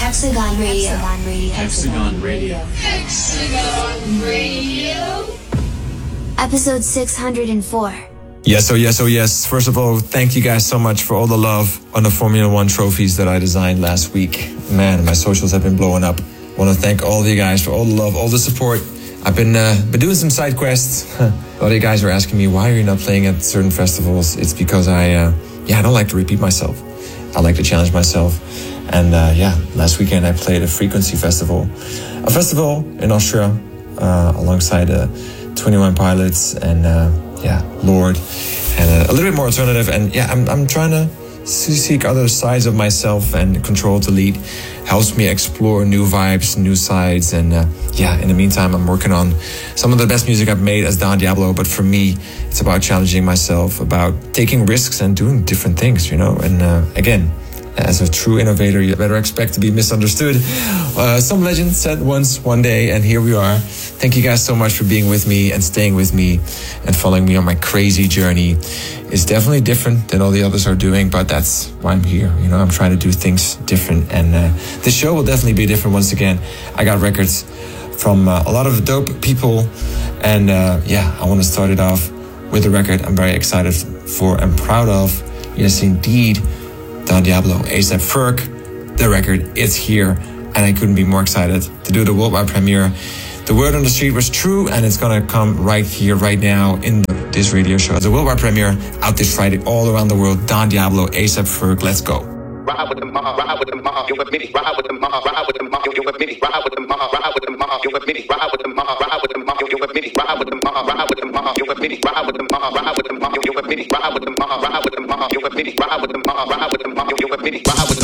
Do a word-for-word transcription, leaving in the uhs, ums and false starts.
Hexagon Radio. Hexagon Radio. Hexagon Radio. Hexagon Radio. Episode six hundred four. Yes, oh yes, oh yes. First of all, thank you guys so much for all the love on the Formula One trophies that I designed last week. Man, my socials have been blowing up. I want to thank all of you guys for all the love, all the support. I've been uh, been doing some side quests. A lot of you guys are asking me, why are you not playing at certain festivals? It's because I, uh, yeah, I don't like to repeat myself. I like to challenge myself. And uh, yeah, last weekend I played a Frequency Festival. A festival in Austria uh, alongside uh, twenty-one Pilots and uh, yeah, Lord. And uh, a little bit more alternative. And yeah, I'm, I'm trying to seek other sides of myself, and Control Delete helps me explore new vibes, new sides. And uh, yeah, in the meantime, I'm working on some of the best music I've made as Don Diablo. But for me, it's about challenging myself, about taking risks and doing different things, you know. And uh, again, as a true innovator, you better expect to be misunderstood. Uh, some legend said once, one day, and here we are. Thank you guys so much for being with me and staying with me and following me on my crazy journey. It's definitely different than all the others are doing, but that's why I'm here. You know, I'm trying to do things different, and uh, this show will definitely be different once again. I got records from uh, a lot of dope people, and uh, yeah, I want to start it off with a record I'm very excited for and proud of. Yes, indeed. Don Diablo, ASAP Ferg, the record, it's here, and I couldn't be more excited to do the worldwide premiere. The word on the street was true, and it's gonna come right here, right now, in the, this radio show. The worldwide premiere out this Friday all around the world. Don Diablo, ASAP Ferg, let's go. Ride with the mob, ride with the mob, you with me. Ride with the mob, ride with the mob, you with me. Ride with the mob, ride with the mob, you with me. Ride with the mob, ride with the mob, you with me. Ride with the mob, ride with the mob, you with me. Ride with the mob, ride with the mob, you with me. Ride with the mob, ride with the mob, you with me. Ride with the mob, ride with the mob, you with me. Ride with the